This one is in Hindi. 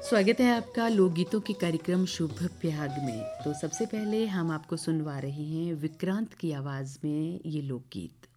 स्वागत है आपका लोकगीतों के कार्यक्रम शुभ प्रयाग में। तो सबसे पहले हम आपको सुनवा रहे हैं विक्रांत की आवाज़ में ये लोकगीत।